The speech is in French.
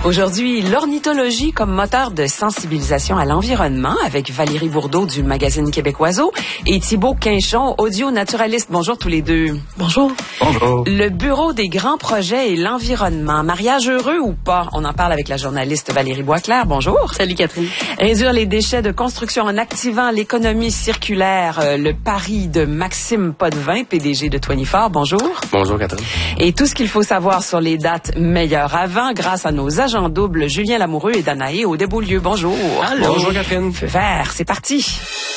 Aujourd'hui, l'ornithologie comme moteur de sensibilisation à l'environnement avec Valérie Bourdeau du magazine Québécoiseau et Thibaut Quinchon, audio-naturaliste. Bonjour tous les deux. Bonjour. Bonjour. Le Bureau des grands projets et l'environnement. Mariage heureux ou pas? On en parle avec la journaliste Valérie Boisclair. Bonjour. Salut Catherine. Réduire les déchets de construction en activant l'économie circulaire. Le pari de Maxime Potvin, PDG de 24. Bonjour. Bonjour Catherine. Et tout ce qu'il faut savoir sur les dates meilleures avant grâce à nos agents doubles Julien Lamoureux et Danaé Audet-Beaulieu. Bonjour. Allô. Bonjour Catherine. Feu vert, c'est parti.